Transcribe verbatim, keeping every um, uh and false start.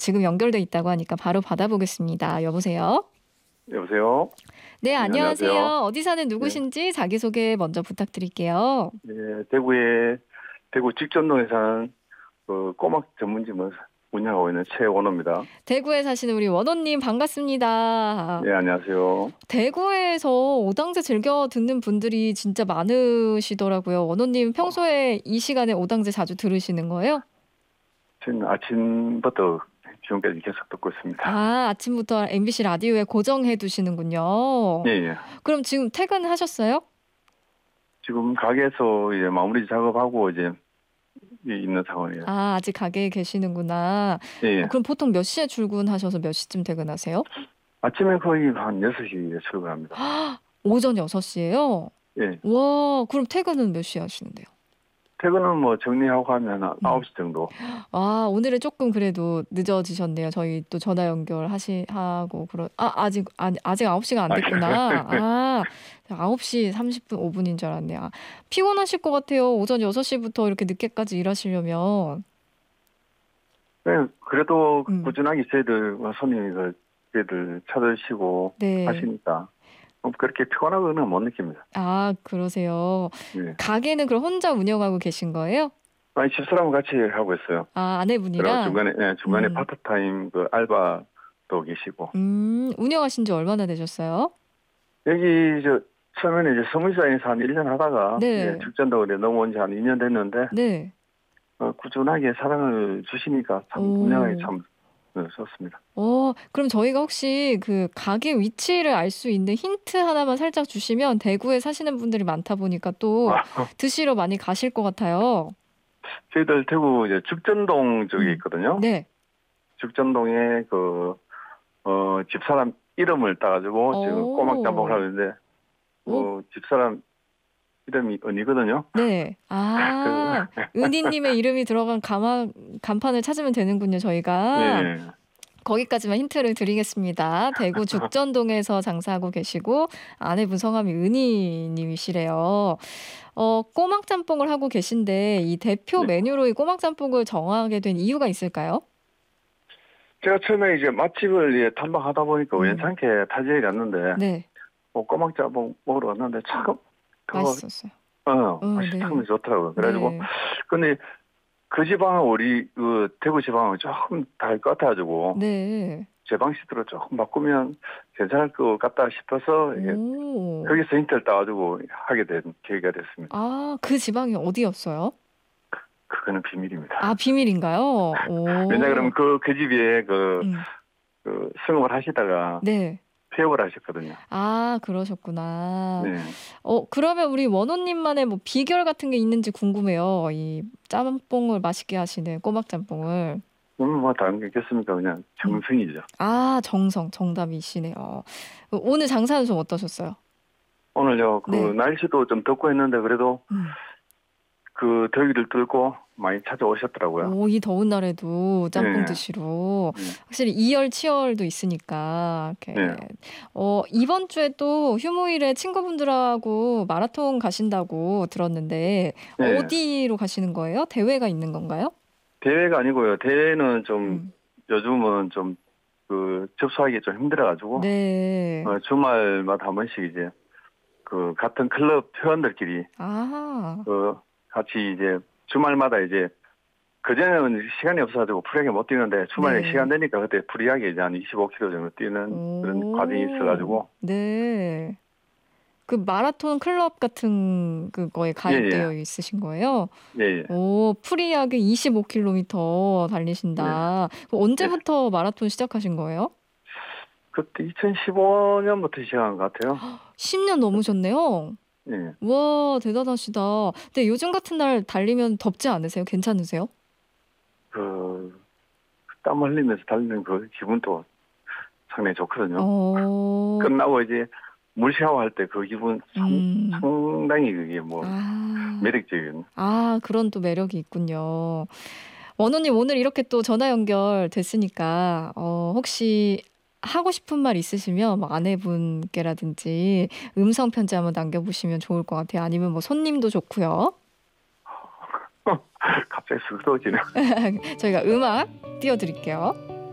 지금 연결돼 있다고 하니까 바로 받아보겠습니다. 여보세요? 여보세요? 네, 안녕하세요. 안녕하세요. 어디 사는 네. 누구신지 자기소개 먼저 부탁드릴게요. 네, 대구에, 대구 직전동에 사는 그 꼬막 전문점을 운영하고 있는 최원호입니다. 대구에 사시는 우리 원호님 반갑습니다. 네, 안녕하세요. 대구에서 오당제 즐겨 듣는 분들이 진짜 많으시더라고요. 원호님 평소에 이 시간에 오당제 자주 들으시는 거예요? 저는 아침부터 지금까지 계속 듣고 있습니다. 아, 아침부터 엠비씨 라디오에 고정해 두시는군요. 예, 예. 그럼 지금 퇴근하셨어요? 지금 가게에서 이제 마무리 작업하고 이제 있는 상황이에요. 아, 아직 가게에 계시는구나. 예, 예. 어, 그럼 보통 몇 시에 출근하셔서 몇 시쯤 퇴근하세요? 아침에 거의 한 여섯 시에 출근합니다. 오전 여섯 시에요? 예. 와, 그럼 퇴근은 몇 시에 하시는데요? 퇴근은 뭐 정리하고 하면 한 아홉 시 정도. 아, 오늘은 조금 그래도 늦어지셨네요. 저희 또 전화 연결하시 하고 그러 아, 아직 아니, 아직 아홉 시가 안 됐구나. 아, 아홉 시 삼십 분 오 분인 줄 알았네요. 아, 피곤하실 것 같아요. 오전 여섯 시부터 이렇게 늦게까지 일하시려면. 네, 그래도 음. 꾸준하게 저희들 손님들 저희들 찾으시고 네. 하시니까 뭐 그렇게 피곤하거나 못 느낍니다. 아, 그러세요. 예. 가게는 그럼 혼자 운영하고 계신 거예요? 아니 집사람 같이 하고 있어요. 아, 그리고 아내분이랑? 중간에 예, 중간에 음. 파트타임 그 알바도 계시고 음, 운영하신 지 얼마나 되셨어요? 여기 저 처음에는 이제 서울시장에서 한 일 년 하다가 네. 예, 직전동으로 넘어온 지 한 이 년 됐는데 네. 어, 꾸준하게 사랑을 주시니까 참 오. 운영하기 참 네, 좋습니다. 어, 그럼 저희가 혹시 그 가게 위치를 알 수 있는 힌트 하나만 살짝 주시면 대구에 사시는 분들이 많다 보니까 또 아, 드시러 많이 가실 것 같아요. 저희들 대구 이제 죽전동 쪽에 음. 있거든요. 네. 죽전동에 그 어, 집사람 이름을 따가지고 지금 오. 꼬막 짬뽕을 하는데 어, 집사람 이름이 은이거든요. 네. 아, 은희님의 이름이 들어간 가마, 간판을 찾으면 되는군요, 저희가. 네. 거기까지만 힌트를 드리겠습니다. 대구 죽전동에서 장사하고 계시고 아내분 성함이 은희님이시래요. 어, 꼬막 짬뽕을 하고 계신데 이 대표 네. 메뉴로 이 꼬막 짬뽕을 정하게 된 이유가 있을까요? 제가 처음에 이제 맛집을 예, 탐방하다 보니까 음. 우연찮게 타지에 갔는데 네, 어, 꼬막 짬뽕 먹으러 갔는데 참 그거 맛있었어요. 어, 어, 맛이 네. 참 좋더라고요. 그래가지고 네. 근데 그 지방은 우리 그 대구 지방은 조금 다를 것 같아가지고 네. 제 방식대로 조금 바꾸면 괜찮을 것 같다 싶어서 이게 오. 거기서 힌트를 따가지고 하게 된 계기가 됐습니다. 아, 그 지방이 어디였어요? 그거는 비밀입니다. 아, 비밀인가요? 오. 왜냐 그러면 그, 그 집에 그, 음. 그 승업을 하시다가 네. 폐업을 하셨거든요. 아, 그러셨구나. 네. 어, 그러면 우리 원호님만의 뭐 비결 같은 게 있는지 궁금해요. 이 짬뽕을 맛있게 하시는 꼬막 짬뽕을. 음, 뭐 다른 게 있겠습니까? 그냥 정성이죠. 아, 정성, 정답이시네요. 오늘 장사는 좀 어떠셨어요? 오늘요, 그 네. 날씨도 좀 덥고 했는데 그래도 음. 그 더위를 뚫고 많이 찾아오셨더라고요. 오, 이 더운 날에도 짬뽕 네. 드시러. 네. 확실히 이열치열도 있으니까. 이렇게. 네. 어, 이번 주에 또 휴무일에 친구분들하고 마라톤 가신다고 들었는데 네. 어디로 가시는 거예요? 대회가 있는 건가요? 대회가 아니고요. 대회는 좀 음. 요즘은 좀 그 접수하기 좀 힘들어가지고 네. 어, 주말마다 한 번씩 이제 그 같은 클럽 회원들끼리 아. 그 같이 이제 주말마다 이제 그전에는 시간이 없어가지고 프리하게 못 뛰는데 주말에 네. 시간 되니까 그때 프리하게 이제 한 이십오 킬로미터 정도 뛰는 그런 오. 과정이 있어가지고 네. 그 마라톤 클럽 같은 그거에 가입되어 있으신 거예요? 예, 예. 오, 프리하게 이십오 킬로미터 달리신다. 그럼 언제부터 마라톤 시작하신 거예요? 그때 이천십오 년부터 시작한 것 같아요. 십 년 넘으셨네요. 예. 와, 대단하시다. 근데 요즘 같은 날 달리면 덥지 않으세요? 괜찮으세요? 그 땀 흘리면서 달리는 그 기분도 상당히 좋거든요. 어. 끝나고 이제 물 샤워할 때 그 기분 상, 음. 상당히 그게 뭐 아. 매력적이거든요. 아, 그런 또 매력이 있군요. 원호님 오늘 이렇게 또 전화 연결 됐으니까 어, 혹시 하고 싶은 말 있으시면 뭐 아내분께라든지 음성 편지 한번 남겨보시면 좋을 것 같아요. 아니면 뭐 손님도 좋고요. 갑자기 쑥스러워지네. 저희가 음악 띄워드릴게요.